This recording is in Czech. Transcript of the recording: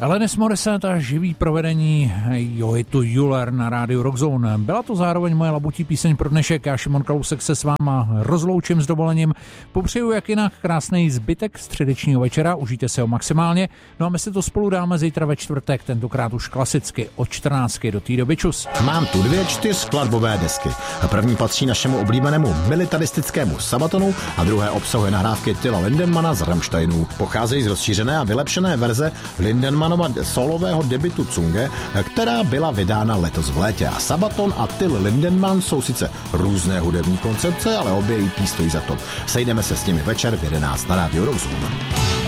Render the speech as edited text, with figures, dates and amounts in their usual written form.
Alanis Morissette a živý provedení Joitu Juler na rádiu Rockzone. Byla to zároveň moje labutí píseň pro dnešek. Já, Šimon Kalousek, se s váma rozloučím s dovolením. Popřeju jak jinak krásný zbytek středečního večera, užijte se ho maximálně. No a my si to spolu dáme zítra ve čtvrtek, tentokrát už klasicky od 14. Do té doby čus. Mám tu 2 4skladbové desky. První patří našemu oblíbenému militaristickému Sabatonu a druhé obsahuje nahrávky Tilla Lindenmana z Rammsteinů. Pocházejí z rozšířené a vylepšené verze Lindenmanova solového debutu Zunge, která byla vydána letos v létě. A Sabaton a Till Lindemann jsou sice různé hudební koncepce, ale obě EP stojí za to. Sejdeme se s nimi večer v 11 na rádiu Rockzone.